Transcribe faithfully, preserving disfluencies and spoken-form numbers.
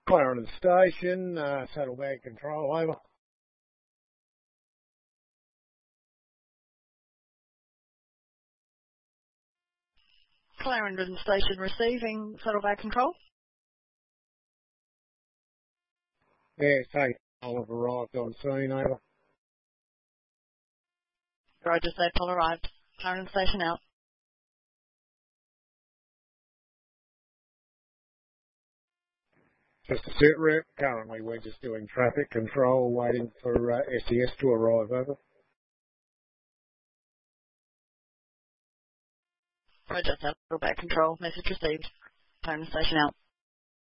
Clarendon Station, uh, saddlebag control, over. Clarendon Station receiving, saddlebag control. Yeah, say, I'll have arrived on scene, over. Roger, Saipol arrived. Clarendon Station out. Just a sit rep. Currently we're just doing traffic control, waiting for uh, S E S to arrive, over. Roger, saddlebag control. Message received. Clarendon Station out.